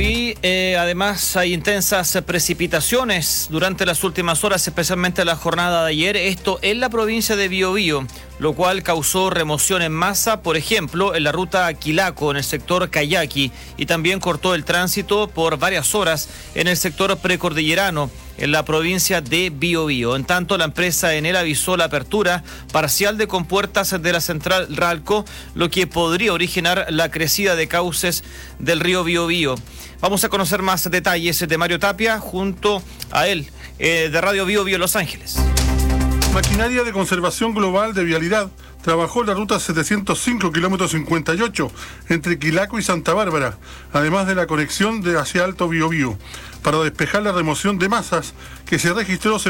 Y además hay intensas precipitaciones durante las últimas horas, especialmente la jornada de ayer, esto en la provincia de Biobío, lo cual causó remoción en masa, por ejemplo, en la ruta Quilaco, en el sector Cayaqui, y también cortó el tránsito por varias horas en el sector precordillerano, en la provincia de Biobío. En tanto, la empresa Enel avisó la apertura parcial de compuertas de la central Ralco, lo que podría originar la crecida de cauces del río Biobío. Vamos a conocer más detalles de Mario Tapia junto a él, de Radio Biobío Los Ángeles. Maquinaria de Conservación Global de Vialidad trabajó en la ruta 705, kilómetro 58, entre Quilaco y Santa Bárbara, además de la conexión de hacia Alto Biobío, para despejar la remoción de masas que se registró